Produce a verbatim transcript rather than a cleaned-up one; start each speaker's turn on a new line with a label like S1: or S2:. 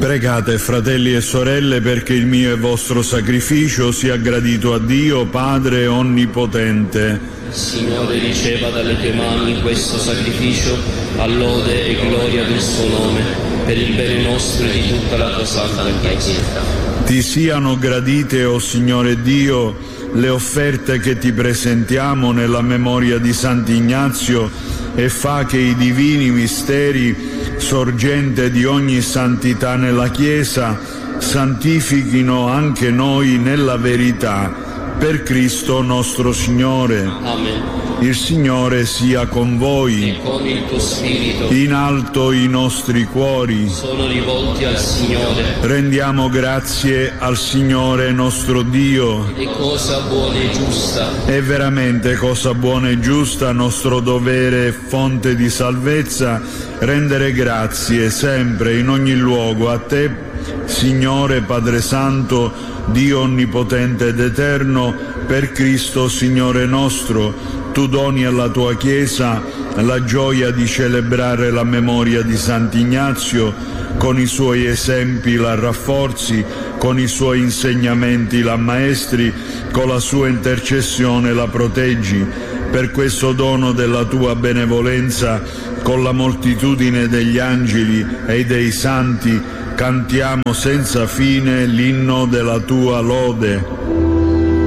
S1: Pregate, fratelli e sorelle, perché il mio e vostro sacrificio sia gradito a Dio, Padre Onnipotente.
S2: Il Signore riceva dalle tue mani questo sacrificio a lode e gloria del suo nome, per il bene nostro e di tutta la tua santa Chiesa.
S1: Ti siano gradite, o Signore Dio, le offerte che ti presentiamo nella memoria di Sant'Ignazio, e fa che i divini misteri, sorgente di ogni santità nella Chiesa, santifichino anche noi nella verità, per Cristo nostro Signore.
S2: Amen.
S1: Il Signore sia con voi.
S2: E con il tuo spirito.
S1: In alto i nostri cuori
S2: sono rivolti al Signore.
S1: Rendiamo grazie al Signore nostro Dio.
S2: È cosa buona e giusta.
S1: È veramente cosa buona e giusta, nostro dovere e fonte di salvezza, rendere grazie sempre in ogni luogo a Te, Signore Padre Santo, Dio Onnipotente ed Eterno, per Cristo Signore nostro. Tu doni alla Tua Chiesa la gioia di celebrare la memoria di Sant'Ignazio, con i suoi esempi la rafforzi, con i suoi insegnamenti la ammaestri, con la sua intercessione la proteggi. Per questo dono della Tua benevolenza, con la moltitudine degli angeli e dei santi, cantiamo senza fine l'inno della Tua lode.